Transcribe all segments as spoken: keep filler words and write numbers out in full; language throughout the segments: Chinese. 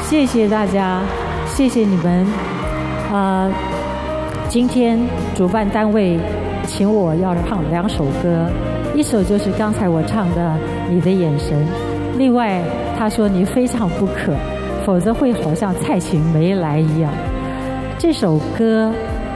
谢谢大家，谢谢你们。呃，今天主办单位请我要唱两首歌，一首就是刚才我唱的《你的眼神》，另外他说你非唱不可，否则会好像蔡琴没来一样。这首歌，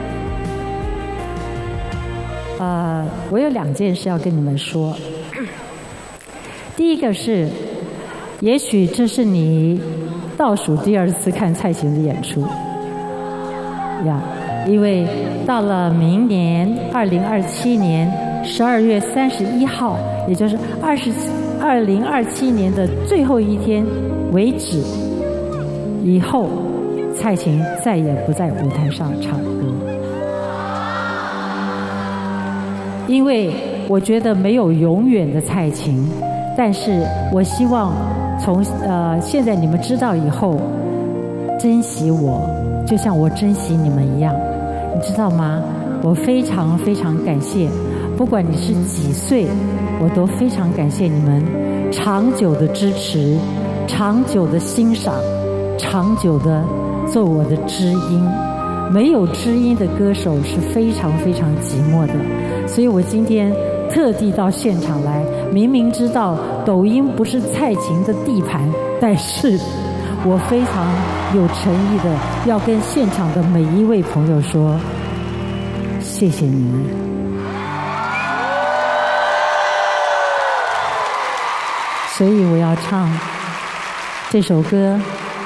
呃，我有两件事要跟你们说。第一个是，也许这是你倒数第二次看蔡琴的演出呀，因为到了明年二零二七年十二月三十一号，也就是二十二零二七年的最后一天为止，以后蔡琴再也不在舞台上唱歌，因为我觉得没有永远的蔡琴。但是我希望从呃现在你们知道以后，珍惜我，就像我珍惜你们一样，你知道吗？我非常非常感谢，不管你是几岁，我都非常感谢你们长久的支持，长久的欣赏，长久的做我的知音。没有知音的歌手是非常非常寂寞的，所以我今天特地到现场来，明明知道抖音不是蔡琴的地盘，但是我非常有诚意的要跟现场的每一位朋友说，谢谢你们。所以我要唱这首歌，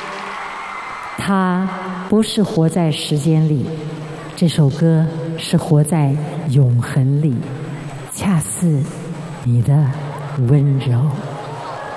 它不是活在时间里，这首歌是活在永恒里，恰似你的温柔。